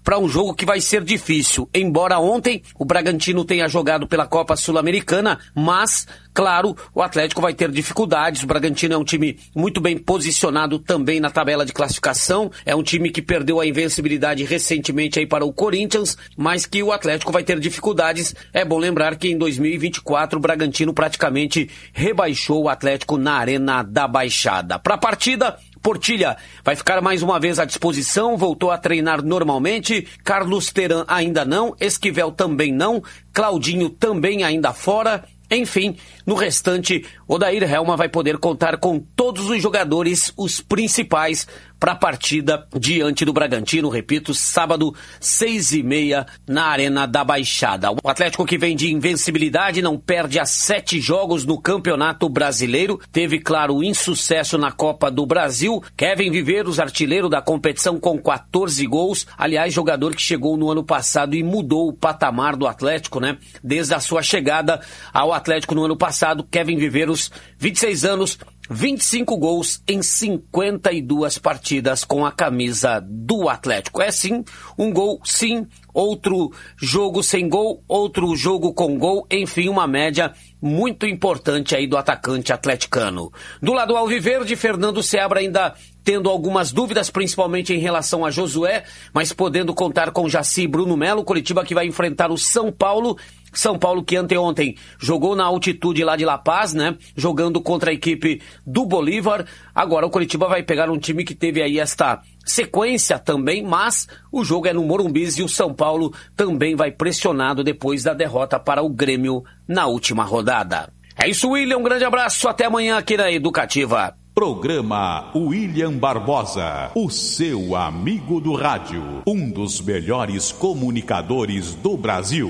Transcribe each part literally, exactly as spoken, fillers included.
para um jogo que vai ser difícil. Embora ontem o Bragantino tenha jogado pela Copa Sul-Americana, mas, claro, o Atlético vai ter dificuldades. O Bragantino é um time muito bem posicionado também na tabela de classificação. É um time que perdeu a invencibilidade recentemente aí para o Corinthians, mas que o Atlético vai ter dificuldades. É bom lembrar que em dois mil e vinte e quatro o Bragantino praticamente rebaixou o Atlético na Arena da Baixada. Para a partida, Portilha vai ficar mais uma vez à disposição, voltou a treinar normalmente, Carlos Teran ainda não, Esquivel também não, Claudinho também ainda fora. Enfim, no restante, Odair Helma vai poder contar com todos os jogadores, os principais, para a partida diante do Bragantino, repito, sábado, seis e meia, na Arena da Baixada. O Atlético, que vem de invencibilidade, não perde há sete jogos no Campeonato Brasileiro, teve, claro, insucesso na Copa do Brasil. Kevin Viveiros, artilheiro da competição com quatorze gols, aliás, jogador que chegou no ano passado e mudou o patamar do Atlético, né? Desde a sua chegada ao Atlético no ano passado, Kevin Viveiros, vinte e seis anos, vinte e cinco gols em cinquenta e duas partidas com a camisa do Atlético. É sim, um gol sim, outro jogo sem gol, outro jogo com gol, enfim, uma média muito importante aí do atacante atleticano. Do lado alviverde, Fernando Seabra ainda tendo algumas dúvidas, principalmente em relação a Josué, mas podendo contar com Jaci e Bruno Melo. Curitiba que vai enfrentar o São Paulo. São Paulo que anteontem jogou na altitude lá de La Paz, né? Jogando contra a equipe do Bolívar. Agora o Curitiba vai pegar um time que teve aí esta sequência também, mas o jogo é no Morumbi e o São Paulo também vai pressionado depois da derrota para o Grêmio na última rodada. É isso, William. Um grande abraço. Até amanhã aqui na Educativa. Programa William Barbosa, o seu amigo do rádio, um dos melhores comunicadores do Brasil.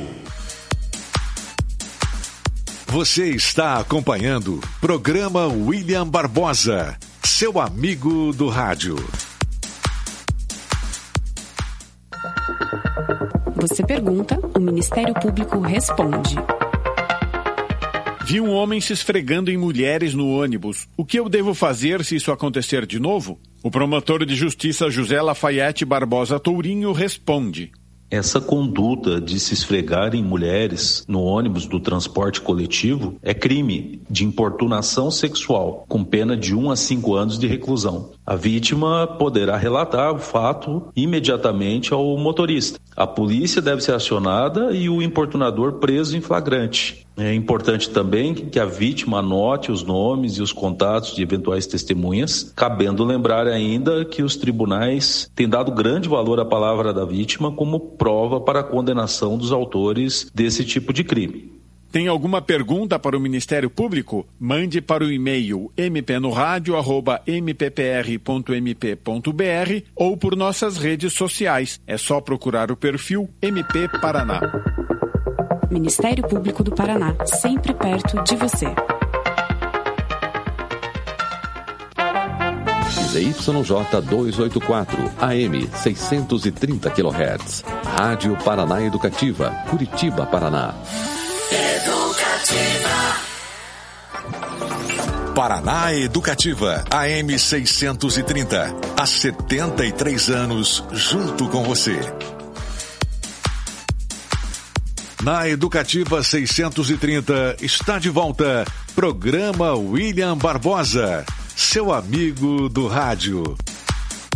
Você está acompanhando Programa William Barbosa, seu amigo do rádio. Você pergunta, o Ministério Público responde. Vi um homem se esfregando em mulheres no ônibus. O que eu devo fazer se isso acontecer de novo? O promotor de justiça José Lafayette Barbosa Tourinho responde. Essa conduta de se esfregar em mulheres no ônibus do transporte coletivo é crime de importunação sexual, com pena de um a cinco anos de reclusão. A vítima poderá relatar o fato imediatamente ao motorista. A polícia deve ser acionada e o importunador preso em flagrante. É importante também que a vítima anote os nomes e os contatos de eventuais testemunhas, cabendo lembrar ainda que os tribunais têm dado grande valor à palavra da vítima como prova para a condenação dos autores desse tipo de crime. Tem alguma pergunta para o Ministério Público? Mande para o e-mail m p no rádio arroba m p p r ponto m p ponto b r ou por nossas redes sociais. É só procurar o perfil M P Paraná. Ministério Público do Paraná, sempre perto de você. Z Y J duzentos e oitenta e quatro, A M seiscentos e trinta quilohertz. Rádio Paraná Educativa, Curitiba, Paraná. Educativa. Paraná Educativa, A M seiscentos e trinta. Há setenta e três anos, junto com você. Na Educativa seiscentos e trinta, está de volta, Programa William Barbosa, seu amigo do rádio.